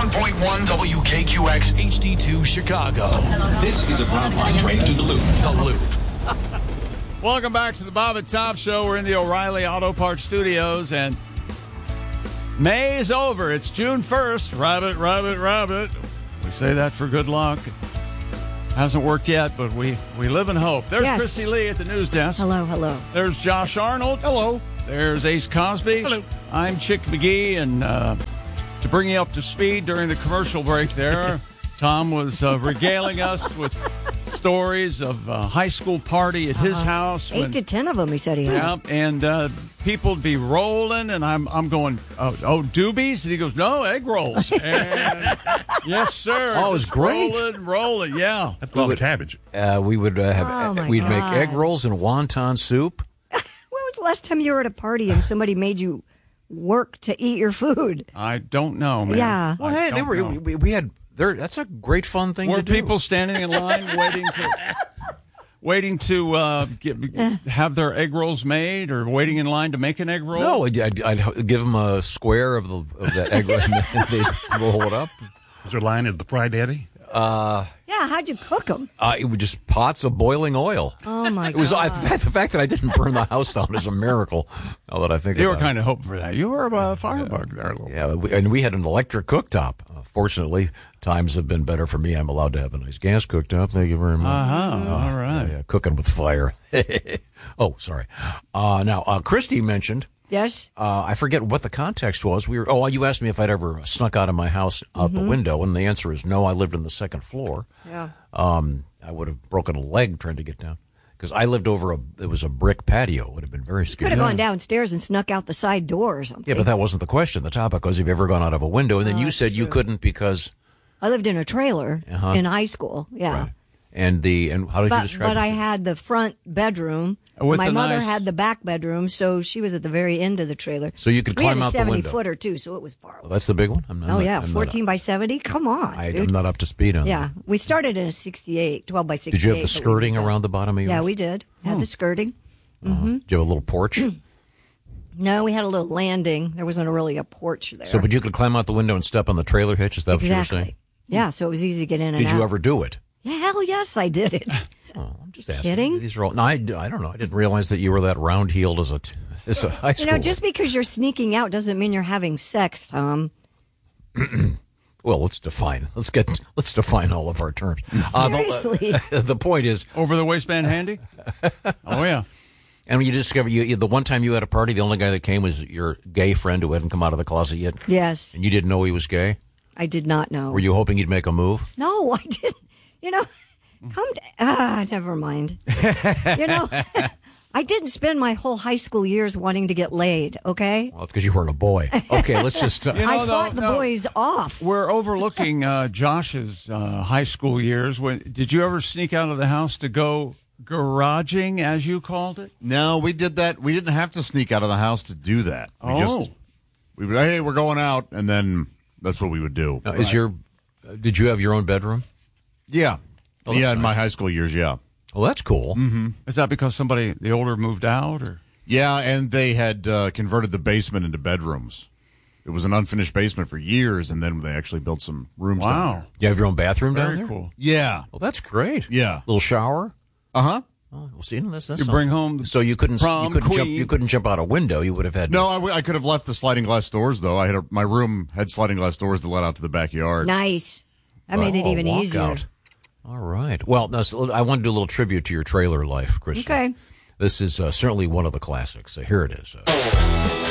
91.1 WKQX HD2 Chicago. This is a ground line train to the Loop. The Loop. Welcome back to the Bob and Tom Show. We're in the O'Reilly Auto Parts Studios, and May is over. It's June 1st. Rabbit, rabbit, rabbit. We say that for good luck. Hasn't worked yet, but we live in hope. There's Christy Lee at the news desk. Hello, hello. There's Josh Arnold. Hello. There's Ace Cosby. Hello. I'm Chick McGee, and to bring you up to speed during the commercial break there, Tom was regaling us with stories of a high school party at his house. 8 to 10 of them, he said he had. Yeah, and people would be rolling, and I'm going, doobies? And he goes, no, egg rolls. And yes, sir. Oh, it was great. Rolling, yeah. That's called cabbage. We would we'd make egg rolls and wonton soup. When was the last time you were at a party and somebody made you work to eat your food? I don't know, man. Yeah. Well, hey, we had. That's a great fun thing to do. Were people standing in line waiting to have their egg rolls made, or waiting in line to make an egg roll? No, I'd give them a square of that egg roll, and then they'd roll it up. Was there a line at the Fried Daddy? Yeah, how'd you cook them? It was just pots of boiling oil. Oh, my God. It was the fact that I didn't burn the house down is a miracle. Now that I think You about were kind of hoping for that. You were a firebug there a little bit. Yeah, and we had an electric cooktop. Fortunately, times have been better for me. I'm allowed to have a nice gas cooktop. Thank you very much. All right. Yeah, cooking with fire. Oh, sorry. Now, Christy mentioned. Yes? I forget what the context was. You asked me if I'd ever snuck out of my house out the window, and the answer is no. I lived on the second floor. Yeah. I would have broken a leg trying to get down because I lived it was a brick patio. It would have been very scary. Could have gone downstairs and snuck out the side door or something. Yeah, but that wasn't the question. The topic was, have you ever gone out of a window? And then you said you couldn't because I lived in a trailer in high school. Yeah. Right. And how did you describe it? But I had the front bedroom. With My the mother nice- had the back bedroom, so she was at the very end of the trailer. So you could climb out the window. We had a 70-footer, too, so it was far away. Well, that's the big one? I'm 14 by 70? Come on, I'm dude. not up to speed on Yeah, that. we started in a 68, 12 by 68. Did you have the skirting around the bottom of yours? Yeah, we did. Had the skirting. Did you have a little porch? No, we had a little landing. There wasn't really a porch there. But you could climb out the window and step on the trailer hitch? Is that what you were saying? Yeah, so it was easy to get in and out. Did you ever do it? Yeah, hell yes, I did it. I'm just asking. Kidding? These are all, no, I don't know. I didn't realize that you were that round-heeled as a high school. Just because you're sneaking out doesn't mean you're having sex, Tom. Well, let's define all of our terms. Seriously. The point is, Over the waistband handy? Oh, yeah. and when you discover the one time you had a party, the only guy that came was your gay friend who hadn't come out of the closet yet, Yes, and you didn't know he was gay. I did not know. Were you hoping he'd make a move? No, I didn't. Never mind. I didn't spend my whole high school years wanting to get laid, okay? Well, it's because you weren't a boy. Okay, let's just. I fought the boys off. We're overlooking Josh's high school years. Did you ever sneak out of the house to go garaging, as you called it? No, we did that. We didn't have to sneak out of the house to do that. We would, hey, we're going out, and then that's what we would do. Now, did you have your own bedroom? Yeah. Oh, In my high school years, yeah. Well, that's cool. Mm-hmm. Is that because the older moved out, or? Yeah, and they had converted the basement into bedrooms. It was an unfinished basement for years, and then they actually built some rooms down there. You have your own bathroom down Very there? cool. Yeah. Well, that's great. Yeah. Little shower? Uh-huh. Oh, well, see, that's You bring home the So you couldn't jump out a window. You would have had No, I could have left the sliding glass doors, though. My room had sliding glass doors that led out to the backyard. Nice. That made it even easier. Out. All right. Well, now, so I want to do a little tribute to your trailer life, Christy. Okay. This is certainly one of the classics. Here it is.